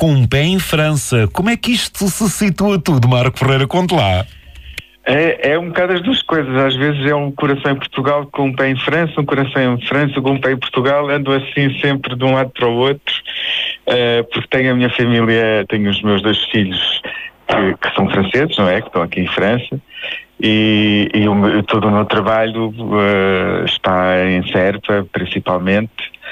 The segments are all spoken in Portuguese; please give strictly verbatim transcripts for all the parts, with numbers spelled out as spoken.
com um pé em França. Como é que isto se situa tudo, Marco Ferreira? Conte lá. É, é um bocado as duas coisas. Às vezes é um coração em Portugal com um pé em França, um coração em França com um pé em Portugal. Ando assim sempre de um lado para o outro, uh, porque tenho a minha família, tenho os meus dois filhos que, que são franceses, não é? Que estão aqui em França. E, e o, todo o meu trabalho uh, está em Serpa, principalmente.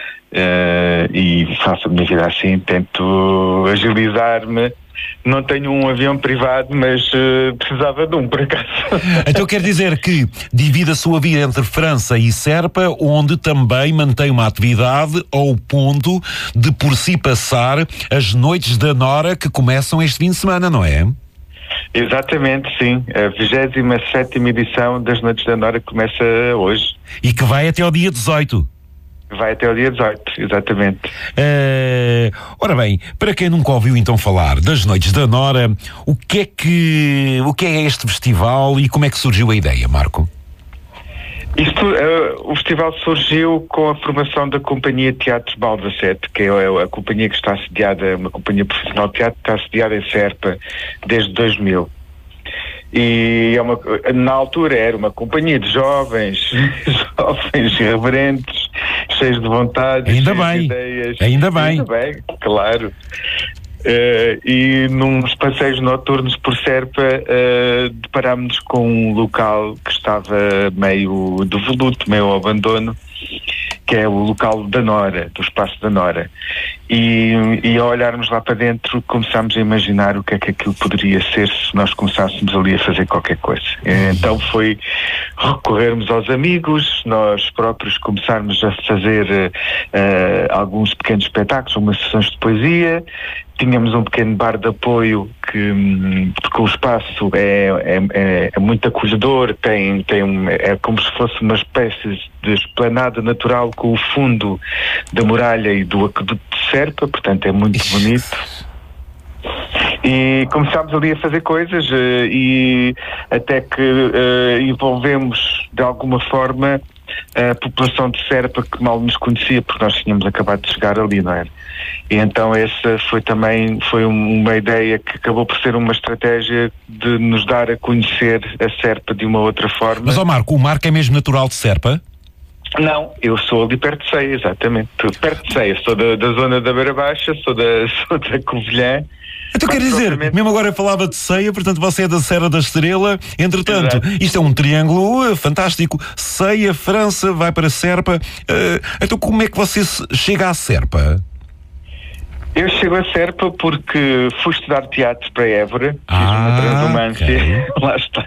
Uh, e faço a minha vida assim, tento agilizar-me. Não tenho um avião privado, mas uh, precisava de um, por acaso. Então quer dizer que divide a sua vida entre França e Serpa, onde também mantém uma atividade ao ponto de por si passar as noites da Nora que começam este fim de semana, não é? Exatamente, sim. A vigésima sétima edição das Noites da Nora começa hoje. E que vai até ao dia dezoito. Vai até o dia dezoito, exatamente. Uh, ora bem, para quem nunca ouviu então falar das Noites da Nora, o que é que, o que é este festival e como é que surgiu a ideia, Marco? Isto, uh, o festival surgiu com a formação da Companhia de Teatro Balbacete, que é a, a companhia que está assediada, uma companhia profissional de teatro que está assediada em Serpa desde dois mil. E é uma, na altura era uma companhia de jovens, jovens irreverentes, cheios de vontade, ainda cheios bem. de ideias. Ainda bem. Ainda bem, claro. Uh, e nos passeios noturnos por Serpa uh, deparámos-nos com um local que estava meio devoluto, meio ao abandono, que é o local da Nora, do Espaço da Nora. E, e ao olharmos lá para dentro começámos a imaginar o que é que aquilo poderia ser se nós começássemos ali a fazer qualquer coisa. Então foi recorrermos aos amigos, nós próprios começarmos a fazer uh, alguns pequenos espetáculos, umas sessões de poesia. Tínhamos um pequeno bar de apoio que, porque o espaço é, é, é muito acolhedor, tem, tem um, é como se fosse uma espécie de esplanada natural com o fundo da muralha e do aqueduto de Serpa, portanto é muito bonito. E começámos ali a fazer coisas uh, e até que uh, envolvemos de alguma forma a população de Serpa, que mal nos conhecia, porque nós tínhamos acabado de chegar ali, não era? E então essa foi também foi uma ideia que acabou por ser uma estratégia de nos dar a conhecer a Serpa de uma outra forma. Mas, ó Marco, o Marco é mesmo natural de Serpa? Não, eu sou ali perto de Ceia, exatamente. Perto de Ceia, sou da, da zona da Beira Baixa, sou da, sou da Covilhã. Então quer dizer, propriamente... mesmo agora eu falava de Ceia, portanto você é da Serra da Estrela, entretanto, exato. Isto é um triângulo uh, fantástico. Ceia, França, vai para Serpa. Uh, então como é que você chega à Serpa? Eu chego a Serpa porque fui estudar teatro para Évora, ah, fiz uma transumância, okay. Lá está.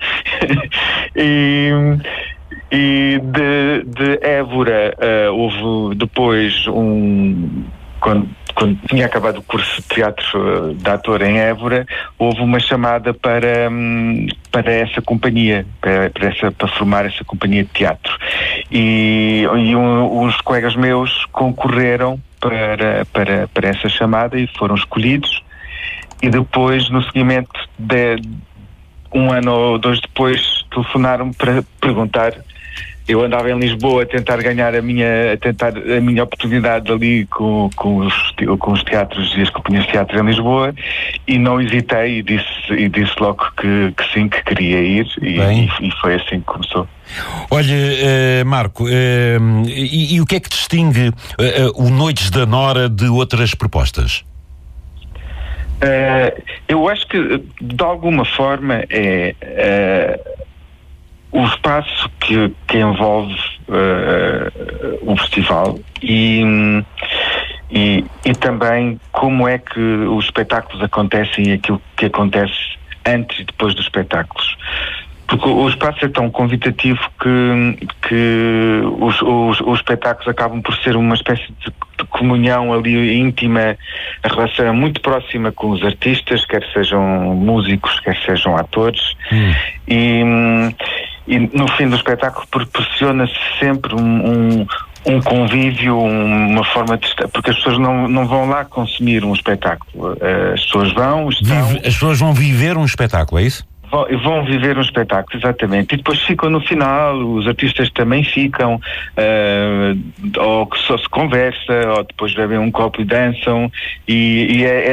e... E de, de Évora uh, houve depois um... Quando, quando tinha acabado o curso de teatro uh, de ator em Évora, houve uma chamada para, um, para essa companhia, para, para, essa, para formar essa companhia de teatro. E, e um, uns colegas meus concorreram para, para, para essa chamada e foram escolhidos. E depois, no seguimento de um ano ou dois depois, telefonaram-me para perguntar. Eu andava em Lisboa a tentar ganhar a minha, a tentar a minha oportunidade ali com, com, os, com os teatros e as companhias de teatro em Lisboa e não hesitei e disse, e disse logo que, que sim, que queria ir e, e, e foi assim que começou. Olha, uh, Marco, uh, e, e o que é que distingue uh, uh, o Noites da Nora de outras propostas? Uh, eu acho que de alguma forma é... Uh, o espaço que, que envolve uh, o festival e, e, e também como é que os espetáculos acontecem e aquilo que acontece antes e depois dos espetáculos. Porque o espaço é tão convidativo que, que os, os, os espetáculos acabam por ser uma espécie de, de comunhão ali íntima, a relação muito próxima com os artistas, quer sejam músicos, quer sejam atores. Hum. E... E no fim do espetáculo proporciona-se sempre um, um, um convívio, uma forma de estar, porque as pessoas não, não vão lá consumir um espetáculo. As pessoas vão, estão... Vive, as pessoas vão viver um espetáculo, é isso? Vão, vão viver um espetáculo, exatamente. E depois ficam no final, os artistas também ficam, uh, ou que só se conversa, ou depois bebem um copo e dançam, e, e é, é